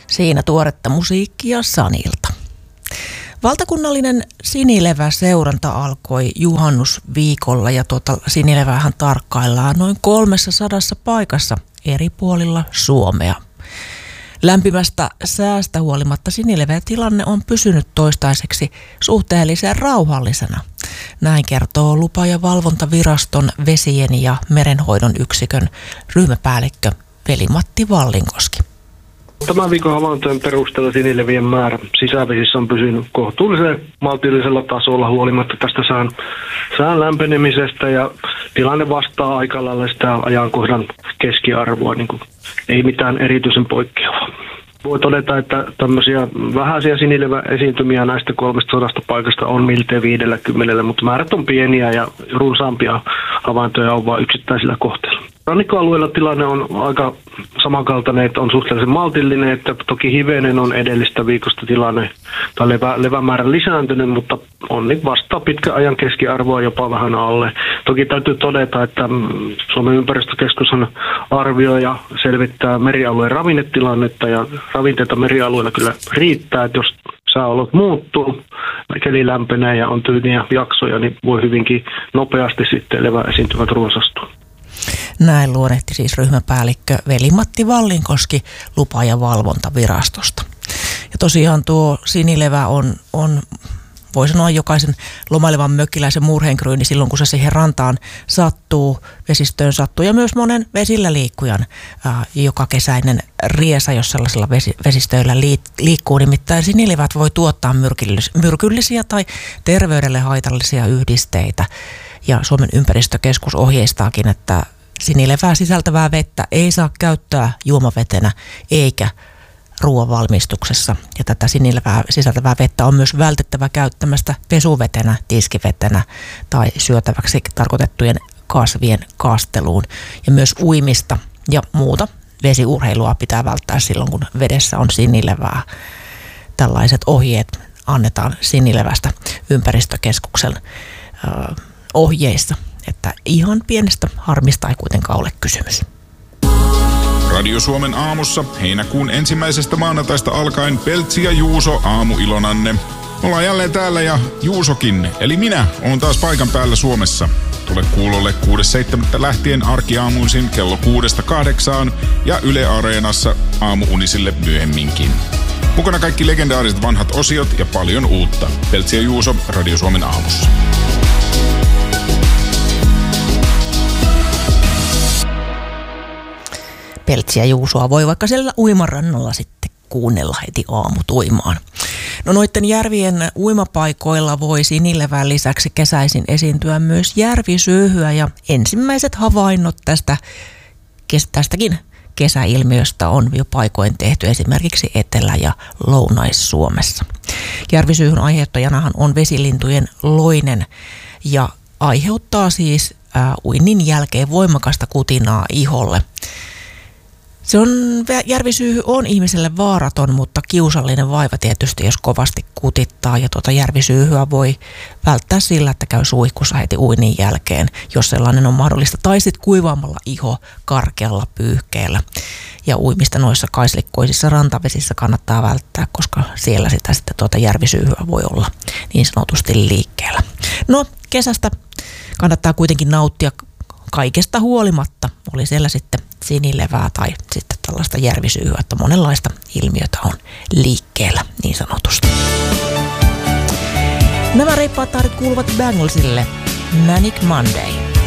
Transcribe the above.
Siinä tuoretta musiikkia Sanilta. Valtakunnallinen sinileväseuranta alkoi juhannusviikolla ja sinileväähän tarkkaillaan noin 300 paikassa eri puolilla Suomea. Lämpimästä säästä huolimatta sinilevätilanne on pysynyt toistaiseksi suhteellisen rauhallisena. Näin kertoo Lupa- ja valvontaviraston vesien ja merenhoidon yksikön ryhmäpäällikkö Veli-Matti Vallinkoski. Tämän viikon havaintojen perusteella sinilevien määrä sisävesissä on pysynyt kohtuullisen maltillisella tasolla huolimatta tästä sään lämpenemisestä ja tilanne vastaa aika lailla sitä ajankohdan keskiarvoa, niin kuin ei mitään erityisen poikkeavaa. Voi todeta, että tämmöisiä vähäisiä sinileväesiintymiä näistä 300 paikasta on miltei 50, mutta määrät on pieniä ja runsaampia havaintoja on vain yksittäisillä kohteilla. Rannikkoalueella tilanne on aika samankaltainen, että on suhteellisen maltillinen, että toki hivenen on edellistä viikosta tilanne tai levämäärä lisääntynyt, mutta on niin vasta pitkän ajan keskiarvoa jopa vähän alle. Toki täytyy todeta, että Suomen ympäristökeskushan arvioi ja selvittää merialueen ravinnetilannetta ja ravinteita merialueella kyllä riittää, että jos sääolot muuttuu, keli lämpenee ja on tyyniä jaksoja, niin voi hyvinkin nopeasti sitten leväesiintyvät runsastua. Näin luonnehti siis ryhmäpäällikkö Veli-Matti Vallinkoski Lupa- ja valvontavirastosta. Ja tosiaan tuo sinilevä on voi sanoa jokaisen lomailevan mökkiläisen murheenkryyni silloin, kun se siihen rantaan sattuu, vesistöön sattuu. Ja myös monen vesillä liikkujan joka kesäinen riesa, jos sellaisilla vesistöillä liikkuu. Nimittäin sinilevät voi tuottaa myrkyllisiä tai terveydelle haitallisia yhdisteitä. Ja Suomen ympäristökeskus ohjeistaakin, että sinilevää sisältävää vettä ei saa käyttää juomavetenä eikä ruoan valmistuksessa. Ja tätä sinilevää sisältävää vettä on myös vältettävä käyttämästä pesuvetenä, tiskivetenä tai syötäväksi tarkoitettujen kasvien kasteluun. Ja myös uimista ja muuta vesiurheilua pitää välttää silloin, kun vedessä on sinilevää. Tällaiset ohjeet annetaan sinilevästä ympäristökeskuksen ohjeissa, että ihan pienestä harmista ei kuitenkaan ole kysymys. Radio Suomen aamussa heinäkuun 1. maanantaista alkaen Peltsi ja Juuso aamuilonanne. Ollaan jälleen täällä ja Juusokin, eli minä, oon taas paikan päällä Suomessa. Tule kuulolle 6.7. lähtien arkiaamuisin kello 6-8 ja Yle Areenassa aamuunisille myöhemminkin. Mukana kaikki legendaariset vanhat osiot ja paljon uutta. Peltsi ja Juuso Radio Suomen aamussa. Peltsiä Juusoa voi vaikka siellä uimarannalla sitten kuunnella heti aamutuimaan. No noiden järvien uimapaikoilla voi sinilevän lisäksi kesäisin esiintyä myös järvisyyhyä ja ensimmäiset havainnot tästäkin kesäilmiöstä on jo paikoin tehty esimerkiksi Etelä- ja Lounais-Suomessa. Järvisyyhyn aiheuttajanahan on vesilintujen loinen ja aiheuttaa siis uinnin jälkeen voimakasta kutinaa iholle. Järvisyyhy on ihmiselle vaaraton, mutta kiusallinen vaiva tietysti, jos kovasti kutittaa. Ja järvisyyhyä voi välttää sillä, että käy suihkussa heti uinnin jälkeen, jos sellainen on mahdollista. Tai sitten kuivaamalla iho karkealla pyyhkeellä. Ja uimista noissa kaislikkoisissa rantavesissä kannattaa välttää, koska siellä sitä sitten järvisyyhyä voi olla niin sanotusti liikkeellä. No kesästä kannattaa kuitenkin nauttia kaikesta huolimatta, oli siellä sitten sinilevää tai sitten tällaista järvisyyhyä, että monenlaista ilmiötä on liikkeellä niin sanotusti. Nämä reippaat taarit kuuluvat Banglesille. Manic Monday.